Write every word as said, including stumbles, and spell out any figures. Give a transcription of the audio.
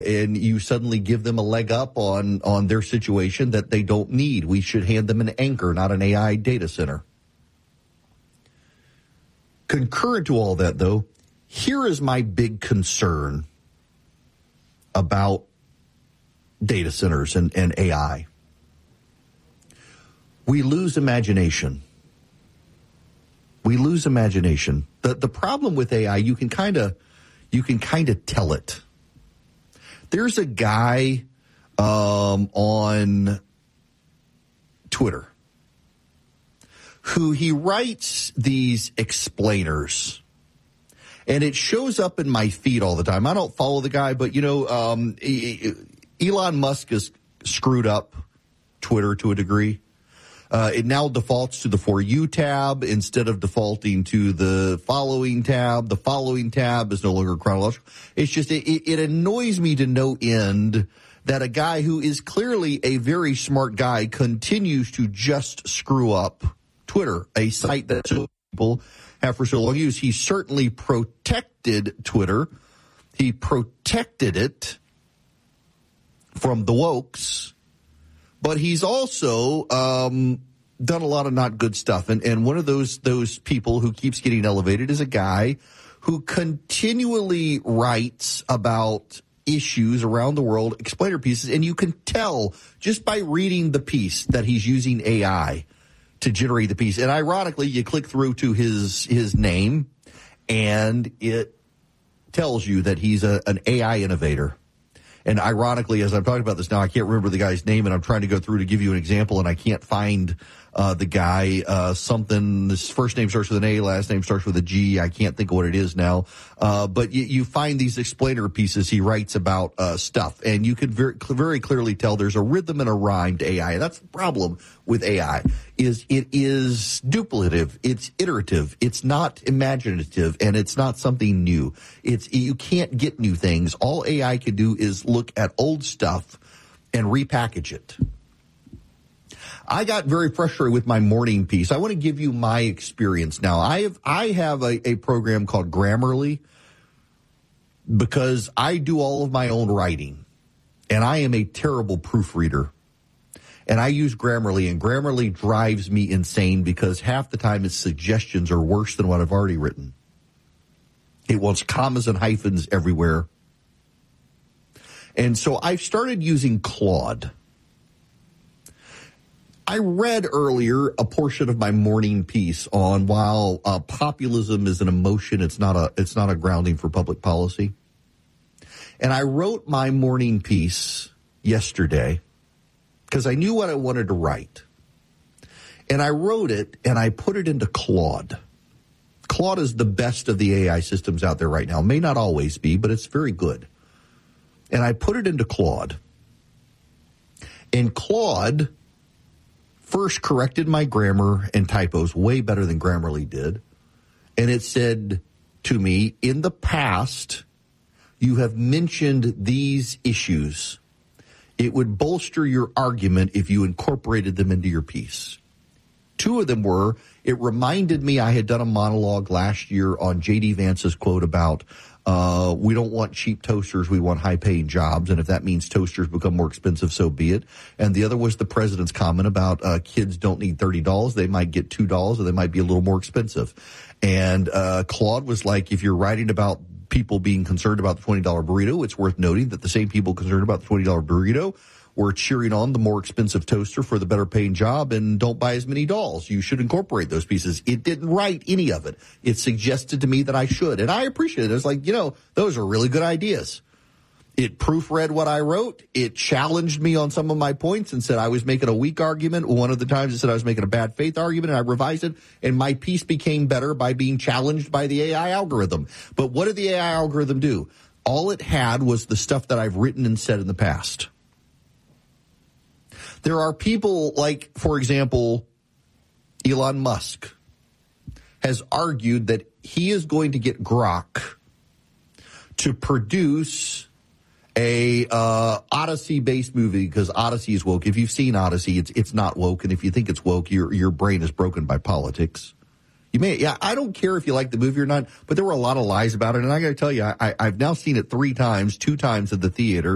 and you suddenly give them a leg up on, on their situation that they don't need. We should hand them an anchor, not an A I data center. Concurrent to all that, though, here is my big concern about data centers and, and A I. We lose imagination. We lose imagination. The the problem with A I, you can kind of you can kind of tell it. There's a guy um, on Twitter who he writes these explainers, and it shows up in my feed all the time. I don't follow the guy, but, you know, um, Elon Musk has screwed up Twitter to a degree. Uh, it now defaults to the For You tab instead of defaulting to the following tab. The following tab is no longer chronological. It's just, it, it annoys me to no end that a guy who is clearly a very smart guy continues to just screw up Twitter, a site that so people have for so long used. He certainly protected Twitter. He protected it from the wokes, but he's also um, done a lot of not good stuff. And, and one of those those people who keeps getting elevated is a guy who continually writes about issues around the world, explainer pieces, and you can tell just by reading the piece that he's using A I to generate the piece. And ironically, you click through to his his name, and it tells you that he's a, an A I innovator. And ironically, as I'm talking about this now, I can't remember the guy's name, and I'm trying to go through to give you an example, and I can't find uh, the guy. Uh, something, his first name starts with an A, last name starts with a G. I can't think of what it is now. Uh, but you, you find these explainer pieces he writes about uh, stuff, and you can very, very clearly tell there's a rhythm and a rhyme to A I. And that's the problem with A I, is it is duplicative, it's iterative, it's not imaginative, and it's not something new. It's you can't get new things. All A I can do is look at old stuff and repackage it. I got very frustrated with my morning piece. I want to give you my experience now. I have I have a, a program called Grammarly because I do all of my own writing, and I am a terrible proofreader. And I use Grammarly, and Grammarly drives me insane because half the time its suggestions are worse than what I've already written. It wants commas and hyphens everywhere. And so I've started using Claude. I read earlier a portion of my morning piece on while uh, populism is an emotion, it's not a it's not a grounding for public policy. And I wrote my morning piece yesterday because I knew what I wanted to write. And I wrote it, and I put it into Claude. Claude is the best of the A I systems out there right now. May not always be, but it's very good. And I put it into Claude. And Claude first corrected my grammar and typos way better than Grammarly did. And it said to me, in the past, you have mentioned these issues. It would bolster your argument if you incorporated them into your piece. Two of them were, it reminded me I had done a monologue last year on J D Vance's quote about uh, we don't want cheap toasters, we want high-paying jobs, and if that means toasters become more expensive, so be it. And the other was the president's comment about uh, kids don't need thirty dollars, they might get two dollars, or they might be a little more expensive. And uh, Claude was like, if you're writing about people being concerned about the twenty dollar burrito, it's worth noting that the same people concerned about the twenty dollar burrito were cheering on the more expensive toaster for the better paying job and don't buy as many dolls. You should incorporate those pieces. It didn't write any of it. It suggested to me that I should, and I appreciate it. It was like, you know, those are really good ideas. It proofread what I wrote. It challenged me on some of my points and said I was making a weak argument. One of the times it said I was making a bad faith argument, and I revised it, and my piece became better by being challenged by the A I algorithm. But what did the A I algorithm do? All it had was the stuff that I've written and said in the past. There are people like, for example, Elon Musk has argued that he is going to get Grok to produce a uh, Odyssey-based movie because Odyssey is woke. If you've seen Odyssey, it's it's not woke, and if you think it's woke, your your brain is broken by politics. You may, yeah, I don't care if you like the movie or not, but there were a lot of lies about it, and I got to tell you, I, I've now seen it three times, two times at the theater.